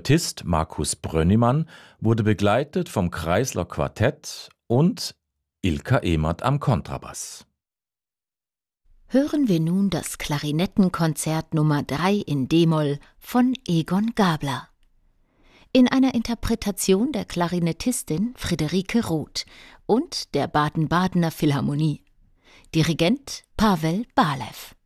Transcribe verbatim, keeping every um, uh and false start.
Klarinettist Markus Brönnimann wurde begleitet vom Kreisler Quartett und Ilka Emert am Kontrabass. Hören wir nun das Klarinettenkonzert Nummer drei in d-Moll von Egon Gabler. In einer Interpretation der Klarinettistin Friederike Roth und der Baden-Badener Philharmonie. Dirigent Pawel Balew.